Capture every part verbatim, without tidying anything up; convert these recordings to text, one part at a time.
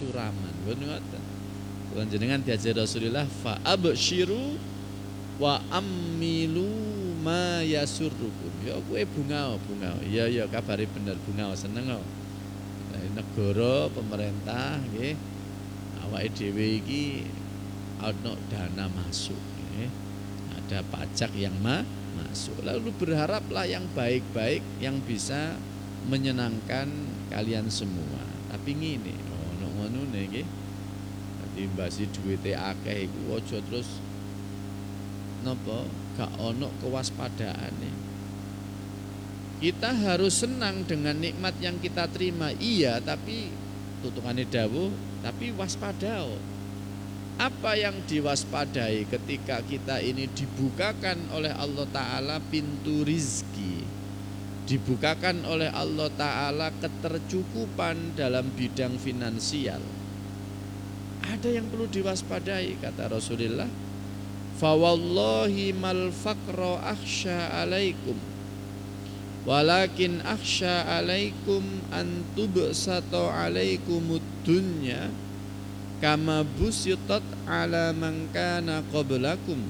suraman. Ngoten. Kula jenengan diajar Rasulullah fa absyiru wa ammilu ma yasurrukum. Ya kowe bungao, bungao. Iya ya kabare bener bungao seneng kok. Negara pemerintah nggih awake dhewe iki ana dana masuk nggih. Ada pajak yang ma masuk. Lalu berharaplah yang baik-baik yang bisa menyenangkan kalian semua. Tapi ngene, ono ngono nggih. Dadi mbasi duwite akeh iku aja terus napa gak ono kewaspadaane. Kita harus senang dengan nikmat yang kita terima. Iya, tapi tutungane dawuh, tapi waspada. Apa yang diwaspadai ketika kita ini dibukakan oleh Allah Ta'ala pintu rizki, dibukakan oleh Allah Ta'ala ketercukupan dalam bidang finansial. Ada yang perlu diwaspadai, kata Rasulullah. Fawallahi mal faqra akhsha alaikum walakin akhsha alaikum an tubsata alaikumud dunya kama busitat ala man kana qablakum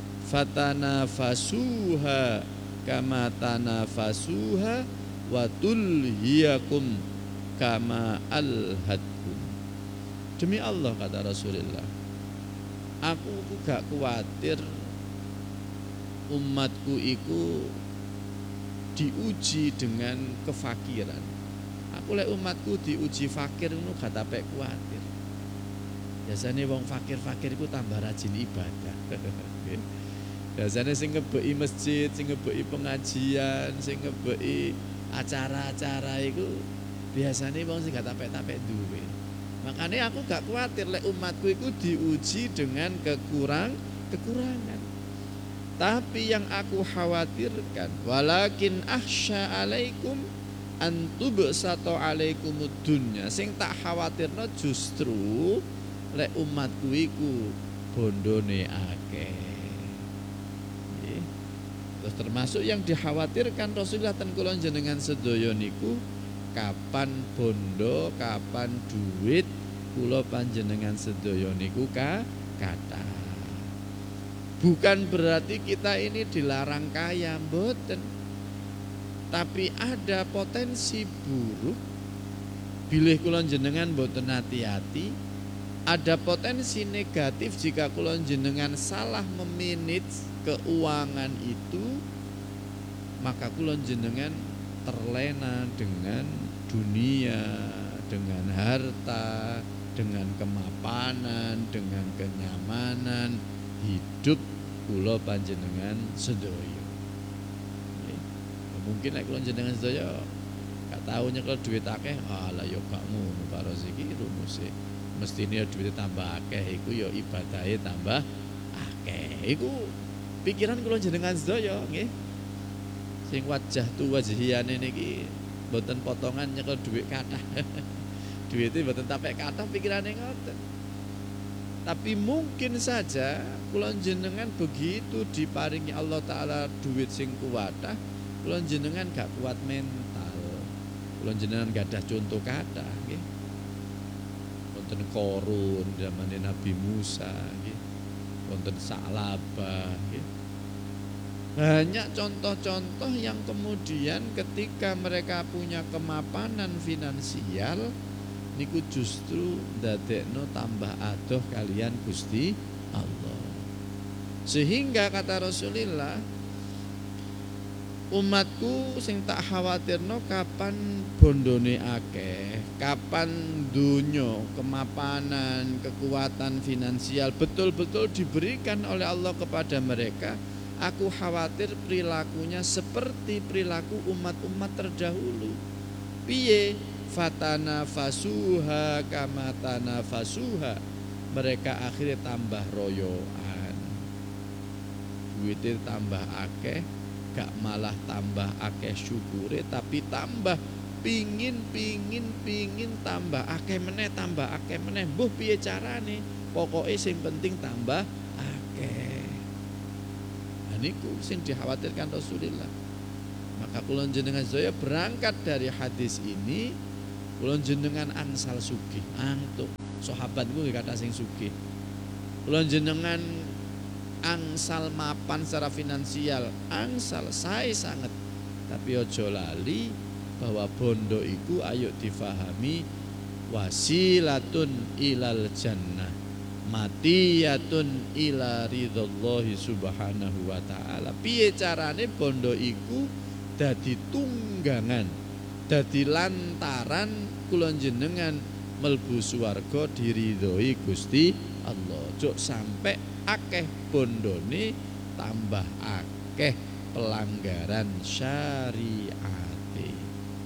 fatanafasuha kama tanafasuha wa tulhiyakum kama alhadkum. Demi Allah, kata Rasulullah, aku gak kuatir umatku iku diuji dengan kefakiran. Aku lek umatku diuji fakir ngono gak tapek kuatir. Biasanya wong fakir-fakir iku tambah rajin ibadah. Biasanya sing ngebeki masjid, sing ngebeki pengajian, sing ngebeki acara-acara iku biasanya wong sing gak tapek-tapek duwe. Makanya aku gak khawatir lek umatku itu diuji dengan kekurang kekurangan. Tapi yang aku khawatirkan, walakin akhsha alaikum antubsata alaikumud dunya. Sing tak khawatirno justru lek umatku iku bondone akeh. Terus termasuk yang dikhawatirkan Rasulullah ten kula jenengan sedaya niku kapan bondo, kapan duit kula panjenengan sedaya niku ka kata. Bukan berarti kita ini dilarang kaya, mboten. Tapi ada potensi buruk. Bilih kula jenengan mboten hati-hati, ada potensi negatif jika kula jenengan salah memanage keuangan itu, maka kula jenengan terlena dengan dunia, dengan harta, dengan kemapanan, dengan kenyamanan hidup kula panjenengan sedaya. Mungkin nek kula jenengan sedaya gak tau nyekel duit akeh, alah ya gak ngono karo iki rumuse. Mestine duwite tambah akeh iku ya ibadahe tambah akeh. Iku pikiran kula jenengan sedaya nggih. Sing wajah tu wajhiyane niki mboten potongan nyekel duit kathah. Duwite mboten tapek kathah pikirane ngoten. Tapi mungkin saja kula jenengan begitu diparingi Allah Ta'ala duit sing kuwatah, kula jenengan gak kuat mental. Kula jenengan gak ada contoh kathah nggih. Wonten Qarun zamane Nabi Musa nggih. Wonten Sa'labah nggih. Banyak contoh-contoh yang kemudian ketika mereka punya kemapanan finansial niku justru ndadekno tambah adoh kalian Gusti Allah. Sehingga kata Rasulullah, umatku sing tak khawatirno kapan bondone akeh, kapan dunya, kemapanan, kekuatan finansial betul-betul diberikan oleh Allah kepada mereka. Aku khawatir perilakunya seperti perilaku umat-umat terdahulu. Piye? Fatana fasuha kamatana fasuha. Mereka akhirnya tambah royoan, duitnya tambah akeh, gak malah tambah akeh syukure, tapi tambah pingin pingin pingin tambah akeh meneh, tambah akeh meneh. Mbuh piye carane? Pokoke sing penting tambah akeh. Niku sing dikhawatirkan Rasulullah. Maka kula jenengan sedaya berangkat dari hadis ini, Kula jenengan angsal sugih, antuk. Sahabat niku kata sing sugih. Kula jenengan angsal mapan secara finansial, angsal sae sanget. Tapi ojo lali bahwa bondo iku ayo difahami wasilatun ilal jannah, matiyatun ila ridhallahi subhanahu wa ta'ala. Piye carane bondo iku dadi tunggangan, dadi lantaran kula jenengan melbu swarga diridhoi Gusti Allah. Jok sampai akeh bondone tambah akeh pelanggaran syariate.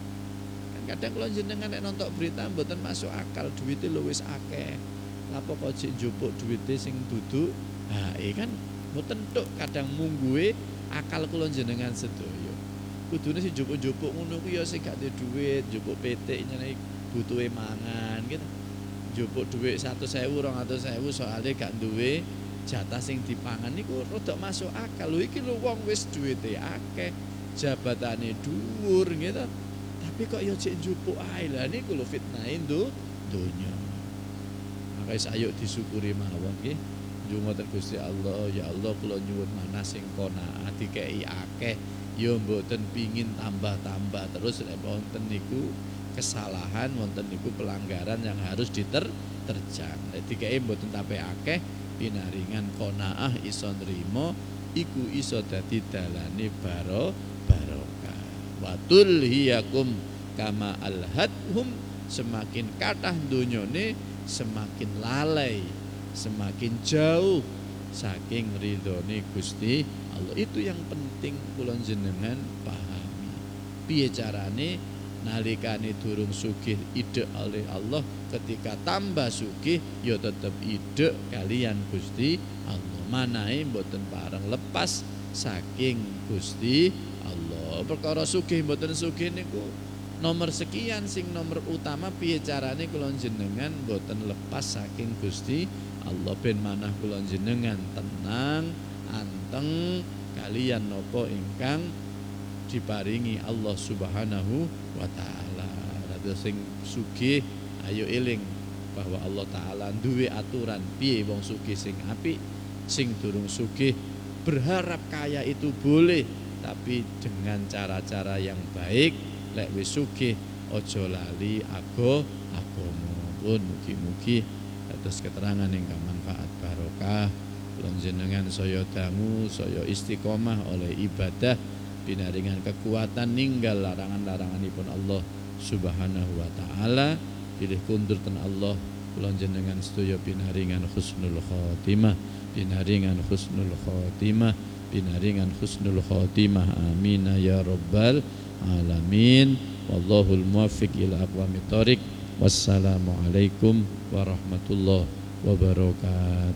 Kan kadang kula jenengan nek nonton berita mboten masuk akal, duwite lho wis akeh. Lapo kok jek njupuk duwite sing dudu? Ha, e kan mboten tok kadang mungguhe akal kula jenengan sedaya. Kudune sing njupuk-njupuk ngono ku ya sing gak duwe duit, njupuk P T nyene butuhe mangan gitu. Njupuk dhuwit seratus ribu, dua ratus ribu soalnya gak duwe jatah sing dipangan niku rada masuk akal. Lho iki lho wong wis duwite akeh, jabatane dhuwur gitu. Tapi kok ya jek njupuk ae. Lah niku lho fitnahe ndo donya. Maka ayo disyukuri mawon nggih. Njungoten Gusti Allah, ya Allah kula nyuwun manah sing qanaah dikeki akeh, ya mboten pingin tambah-tambah terus nek wonten niku kesalahan, wonten niku pelanggaran yang harus diterjang. Dadi kaya mboten tape akeh pinaringan qanaah iso nrimo iku iso dadi dalane baro barokah. Watul hiyakum kama alhadhum, semakin kathah donyane semakin lalai, semakin jauh saking ridhone Gusti Allah. Itu yang penting kula jenengan pahami. Piye carane nalikane durung sugih ide oleh Allah, ketika tambah sugih ya tetep ide kalian Gusti Allah. Manahe mboten pareng lepas saking Gusti Allah. Perkara sugih mboten sugih niku nomor sekian, sing nomor utama piye carane kula jenengan mboten lepas saking Gusti Allah, ben manah kula jenengan tenang, anteng kalian napa ingkang diparingi Allah Subhanahu wa taala. Rada sing sugih ayo eling bahwa Allah taala duwe aturan piye wong sugih sing apik, sing durung sugih berharap kaya itu boleh, tapi dengan cara-cara yang baik. Lek wis sugih aja lali ago agama. Pun mugi-mugi dados keterangan ingkang manfaat barokah. Kula jenengan saya dangu, saya istiqomah oleh ibadah, pinaringan kekuatan ninggal larangan-laranganipun Allah Subhanahu wa taala. Pilih kundur ten Allah, kula jenengan sedaya pinaringan husnul khotimah, pinaringan husnul khotimah, pinaringan husnul khotimah. Amin ya rabbal alamin. Wallahul muwaffiq ila aqwamit thoriq. Wassalamualaikum warahmatullahi wabarakatuh.